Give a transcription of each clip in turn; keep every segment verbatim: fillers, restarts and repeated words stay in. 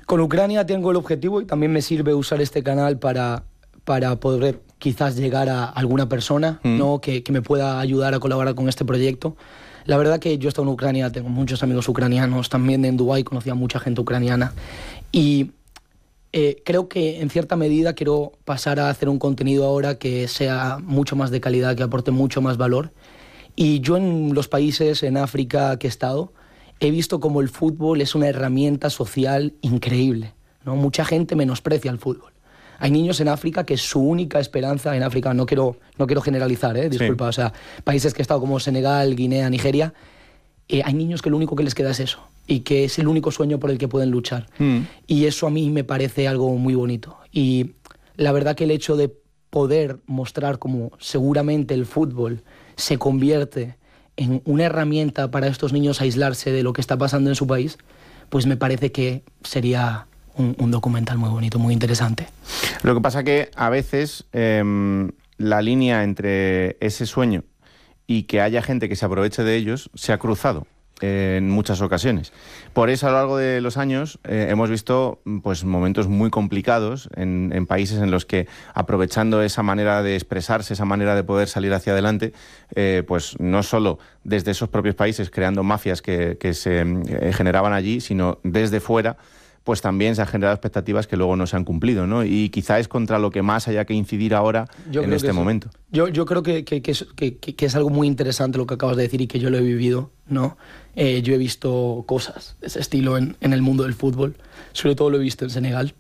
Con Ucrania tengo el objetivo y también me sirve usar este canal para, para poder quizás llegar a alguna persona, mm. ¿no? que, que me pueda ayudar a colaborar con este proyecto. La verdad que yo he estado en Ucrania, tengo muchos amigos ucranianos, también en Dubái conocí a mucha gente ucraniana y eh, creo que en cierta medida quiero pasar a hacer un contenido ahora que sea mucho más de calidad, que aporte mucho más valor. Y yo en los países, en África que he estado, he visto como el fútbol es una herramienta social increíble, ¿no? Mucha gente menosprecia el fútbol. Hay niños en África que su única esperanza, en África, no quiero, no quiero generalizar, ¿eh? Disculpa, sí. O sea, países que he estado como Senegal, Guinea, Nigeria, eh, hay niños que lo único que les queda es eso, y que es el único sueño por el que pueden luchar. Mm. Y eso a mí me parece algo muy bonito. Y la verdad que el hecho de poder mostrar cómo seguramente el fútbol se convierte en una herramienta para estos niños aislarse de lo que está pasando en su país, pues me parece que sería un, un documental muy bonito, muy interesante. Lo que pasa que a veces eh, la línea entre ese sueño y que haya gente que se aproveche de ellos se ha cruzado en muchas ocasiones. Por eso a lo largo de los años eh, hemos visto pues momentos muy complicados en, en países en los que, aprovechando esa manera de expresarse, esa manera de poder salir hacia adelante, eh, pues no solo desde esos propios países creando mafias que, que se eh, generaban allí, sino desde fuera, pues también se han generado expectativas que luego no se han cumplido, ¿no? Y quizá es contra lo que más haya que incidir ahora yo en este momento. Yo, yo creo que, que, que, es, que, que es algo muy interesante lo que acabas de decir y que yo lo he vivido, ¿no? Eh, yo he visto cosas de ese estilo en, en el mundo del fútbol, sobre todo lo he visto en Senegal,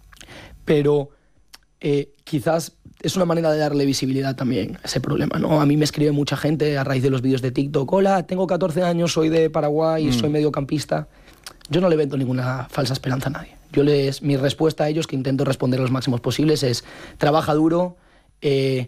pero eh, quizás es una manera de darle visibilidad también a ese problema, ¿no? A mí me escribe mucha gente a raíz de los vídeos de TikTok: hola, tengo catorce años, soy de Paraguay, mm. soy mediocampista. Yo no le vendo ninguna falsa esperanza a nadie. Yo les, mi respuesta a ellos, que intento responder los máximos posibles, es: trabaja duro, eh,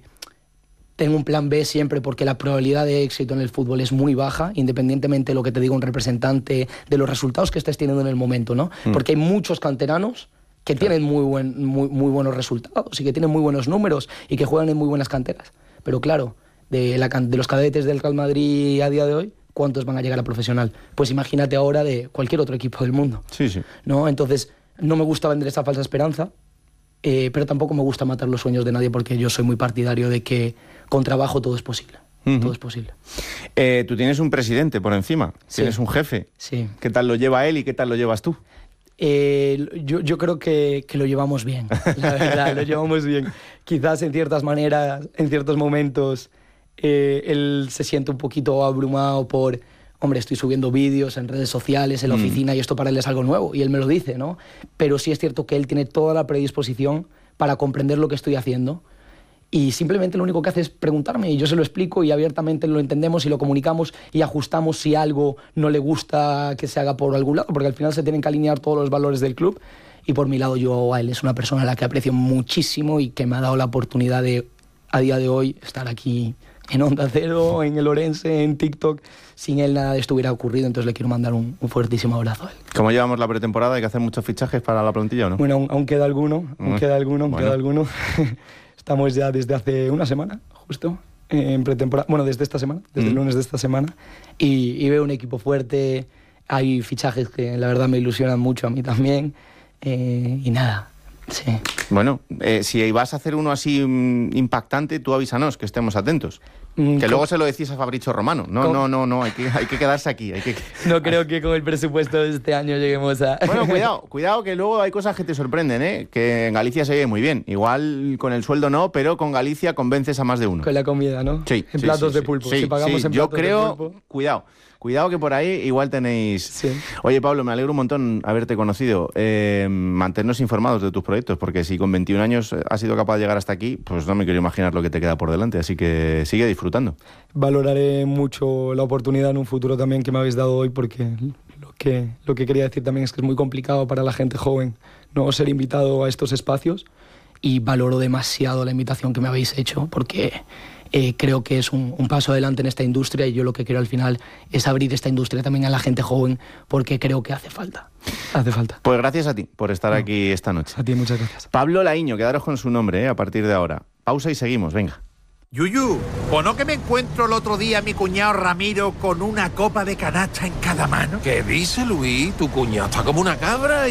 ten un plan B siempre, porque la probabilidad de éxito en el fútbol es muy baja, independientemente de lo que te diga un representante, de los resultados que estés teniendo en el momento, ¿no? Mm. Porque hay muchos canteranos que claro. tienen muy, buen, muy, muy buenos resultados y que tienen muy buenos números y que juegan en muy buenas canteras. Pero claro, de, la, de los cadetes del Real Madrid a día de hoy, ¿cuántos van a llegar a profesional? Pues imagínate ahora de cualquier otro equipo del mundo. Sí, sí. ¿No? Entonces, no me gusta vender esa falsa esperanza, eh, pero tampoco me gusta matar los sueños de nadie, porque yo soy muy partidario de que con trabajo todo es posible. Uh-huh. Todo es posible. Eh, tú tienes un presidente por encima, sí. Tienes un jefe. Sí. ¿Qué tal lo lleva él y qué tal lo llevas tú? Eh, yo, yo creo que, que lo llevamos bien, la verdad, lo llevamos bien. Quizás en ciertas maneras, en ciertos momentos, Eh, él se siente un poquito abrumado por, hombre, estoy subiendo vídeos en redes sociales, en la mm. oficina, y esto para él es algo nuevo, y él me lo dice, ¿no? Pero sí es cierto que él tiene toda la predisposición para comprender lo que estoy haciendo, y simplemente lo único que hace es preguntarme, y yo se lo explico, y abiertamente lo entendemos y lo comunicamos, y ajustamos si algo no le gusta que se haga por algún lado, porque al final se tienen que alinear todos los valores del club. Y por mi lado, yo a él es una persona a la que aprecio muchísimo y que me ha dado la oportunidad de, a día de hoy, estar aquí en Onda Cero, en el Orense, en TikTok. Sin él nada de esto hubiera ocurrido, entonces le quiero mandar un, un fuertísimo abrazo a él. ¿Cómo llevamos la pretemporada? ¿Hay que hacer muchos fichajes para la plantilla o no? Bueno, aún, aún queda alguno, aún queda alguno, aún bueno. queda alguno. Estamos ya desde hace una semana, justo, en pretemporada. Bueno, desde esta semana, desde mm. el lunes de esta semana. Y, y veo un equipo fuerte, hay fichajes que la verdad me ilusionan mucho a mí también. Eh, y nada, sí. Bueno, eh, si vas a hacer uno así um, impactante, tú avísanos, que estemos atentos. Mm, que luego se lo decís a Fabrizio Romano. No, ¿cómo? no, no, no, hay que, hay que quedarse aquí. Hay que... No creo que con el presupuesto de este año lleguemos a... Bueno, cuidado, cuidado, que luego hay cosas que te sorprenden, ¿eh? Que en Galicia se oye muy bien. Igual con el sueldo no, pero con Galicia convences a más de uno. Con la comida, ¿no? Sí. En sí, platos sí, de pulpo. Sí, si pagamos sí, en yo platos creo, de pulpo... Cuidado. Cuidado que por ahí igual tenéis... Sí. Oye, Pablo, me alegro un montón haberte conocido. Eh, mantenernos informados de tus proyectos, porque si con veintiún años has sido capaz de llegar hasta aquí, pues no me quiero imaginar lo que te queda por delante, así que sigue disfrutando. Valoraré mucho la oportunidad en un futuro también que me habéis dado hoy, porque lo que, lo que quería decir también es que es muy complicado para la gente joven no ser invitado a estos espacios, y valoro demasiado la invitación que me habéis hecho, porque... Eh, creo que es un, un paso adelante en esta industria, y yo lo que quiero al final es abrir esta industria también a la gente joven, porque creo que hace falta. Hace falta. Pues gracias a ti por estar no. aquí esta noche. A ti, muchas gracias. Pablo Laíño, quedaros con su nombre ¿eh? a partir de ahora. Pausa y seguimos, venga. Yuyu, ¿o no que me encuentro el otro día a mi cuñado Ramiro con una copa de canasta en cada mano? ¿Qué dice, Luis? Tu cuñado está como una cabra y...